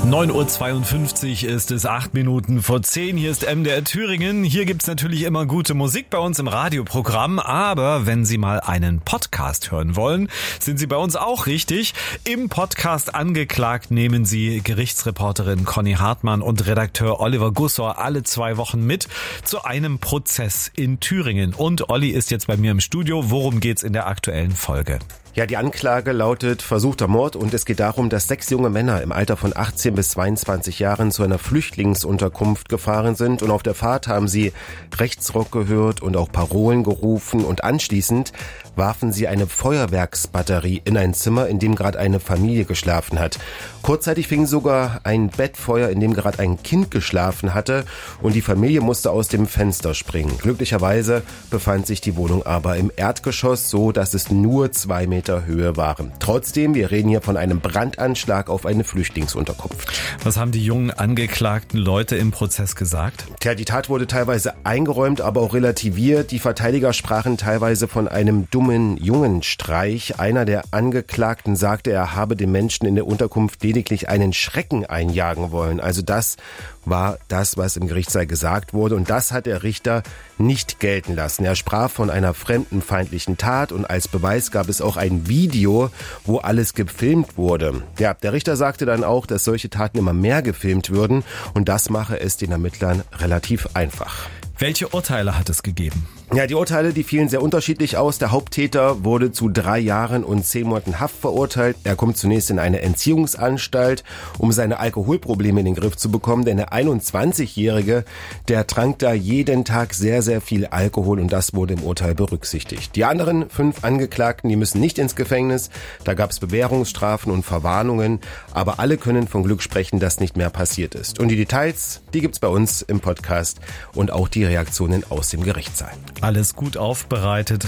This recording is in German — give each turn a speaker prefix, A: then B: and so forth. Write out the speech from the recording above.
A: 9:52 Uhr ist es, 8 Minuten vor 10. Hier ist MDR Thüringen. Hier gibt's natürlich immer gute Musik bei uns im Radioprogramm. Aber wenn Sie mal einen Podcast hören wollen, sind Sie bei uns auch richtig. Im Podcast Angeklagt nehmen Sie Gerichtsreporterin Conny Hartmann und Redakteur Oliver Gussor alle 2 Wochen mit zu einem Prozess in Thüringen. Und Olli ist jetzt bei mir im Studio. Worum geht's in der aktuellen Folge?
B: Ja, die Anklage lautet versuchter Mord und es geht darum, dass 6 junge Männer im Alter von 18 bis 22 Jahren zu einer Flüchtlingsunterkunft gefahren sind und auf der Fahrt haben sie Rechtsrock gehört und auch Parolen gerufen und anschließend warfen sie eine Feuerwerksbatterie in ein Zimmer, in dem gerade eine Familie geschlafen hat. Kurzzeitig fing sogar ein Bettfeuer, in dem gerade ein Kind geschlafen hatte und die Familie musste aus dem Fenster springen. Glücklicherweise befand sich die Wohnung aber im Erdgeschoss, so dass es nur 2 Meter Höhe waren. Trotzdem, wir reden hier von einem Brandanschlag auf eine Flüchtlingsunterkunft.
A: Was haben die jungen angeklagten Leute im Prozess gesagt?
B: Tja, die Tat wurde teilweise eingeräumt, aber auch relativiert. Die Verteidiger sprachen teilweise von einem dummen Jungenstreich. Einer der Angeklagten sagte, er habe den Menschen in der Unterkunft lediglich einen Schrecken einjagen wollen. Also das war das, was im Gerichtssaal gesagt wurde. Und das hat der Richter nicht gelten lassen. Er sprach von einer fremdenfeindlichen Tat und als Beweis gab es auch ein Video, wo alles gefilmt wurde. Ja, der Richter sagte dann auch, dass solche Taten immer mehr gefilmt würden und das mache es den Ermittlern relativ einfach.
A: Welche Urteile hat es gegeben?
B: Ja, die Urteile, die fielen sehr unterschiedlich aus. Der Haupttäter wurde zu 3 Jahren und 10 Monaten Haft verurteilt. Er kommt zunächst in eine Entziehungsanstalt, um seine Alkoholprobleme in den Griff zu bekommen. Denn der 21-Jährige, der trank da jeden Tag sehr, sehr viel Alkohol und das wurde im Urteil berücksichtigt. Die anderen 5 Angeklagten, die müssen nicht ins Gefängnis. Da gab es Bewährungsstrafen und Verwarnungen. Aber alle können von Glück sprechen, dass nicht mehr passiert ist. Und die Details, die gibt's bei uns im Podcast und auch die Reaktionen aus dem Gerichtssaal.
A: Alles gut aufbereitet